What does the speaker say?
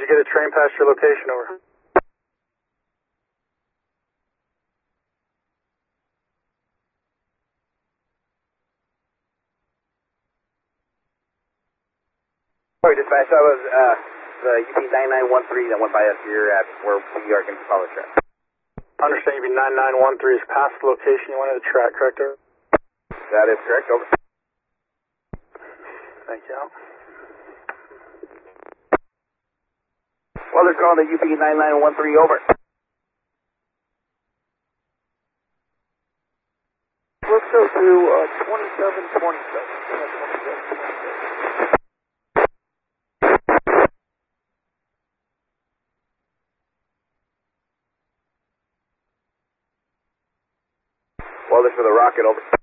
you get a train past your location? Over. Sorry, dispatch, that was the UP9913 that went by us here at where we are going to follow the track. Understand UP9913 is past the location you wanted to track, correct? Over? That is correct, over. Thank you. Well, they're calling the UP9913 over. Let's go to 2727. Well, this for the rocket, over.